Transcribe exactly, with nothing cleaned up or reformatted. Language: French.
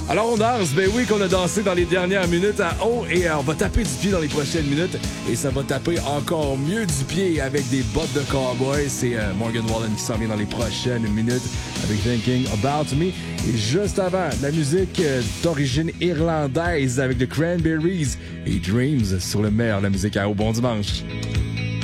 Alors on danse, ben oui qu'on a dansé dans les dernières minutes à haut et euh, on va taper du pied dans les prochaines minutes et ça va taper encore mieux du pied avec des bottes de cowboy. C'est euh, Morgan Wallen qui s'en vient dans les prochaines minutes avec Thinking About Me. Et juste avant, la musique euh, d'origine irlandaise avec The Cranberries et Dreams sur le meilleur de la musique à haut. Bon dimanche.